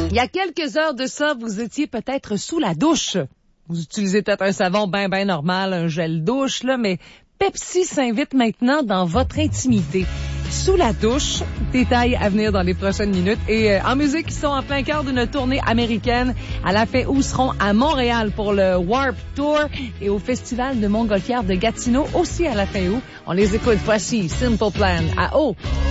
Il y a quelques heures de ça, vous étiez peut-être sous la douche. Vous utilisez peut-être un savon ben normal, un gel douche, là, mais Pepsi s'invite maintenant dans votre intimité. Sous la douche, détails à venir dans les prochaines minutes. Et en musique, ils sont en plein cœur d'une tournée américaine. À la fin août, seront à Montréal pour le Warped Tour et au Festival de Montgolfière de Gatineau aussi à la fin août. On les écoute. Voici Simple Plan à O.